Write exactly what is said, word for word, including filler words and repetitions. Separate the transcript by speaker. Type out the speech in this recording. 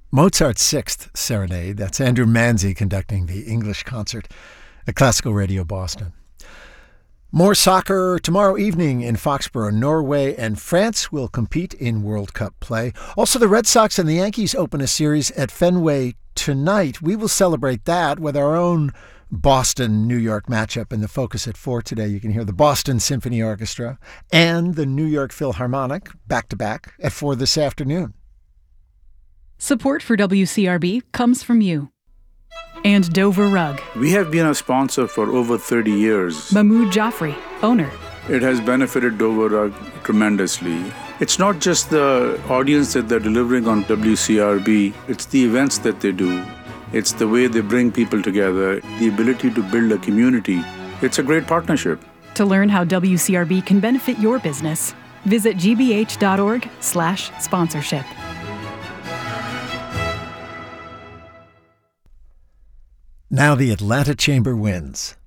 Speaker 1: Mozart's Sixth Serenade. That's Andrew Manzi conducting the English concert at Classical Radio Boston. More soccer tomorrow evening in Foxborough. Norway and France will compete in World Cup play. Also, the Red Sox and the Yankees open a series at Fenway tonight. We will celebrate that with our own Boston-New York matchup in the Focus at four today. You can hear the Boston Symphony Orchestra and the New York Philharmonic back-to-back at four this afternoon.
Speaker 2: Support for W C R B comes from you. And Dover Rug.
Speaker 3: We have been a sponsor for over thirty years.
Speaker 2: Mahmoud Jaffrey, owner.
Speaker 3: It has benefited Dover Rug tremendously. It's not just the audience that they're delivering on W C R B, it's the events that they do. It's the way they bring people together, the ability to build a community. It's a great partnership.
Speaker 2: To learn how W C R B can benefit your business, visit gbh.org slash sponsorship.
Speaker 1: Now the Atlanta Chamber wins.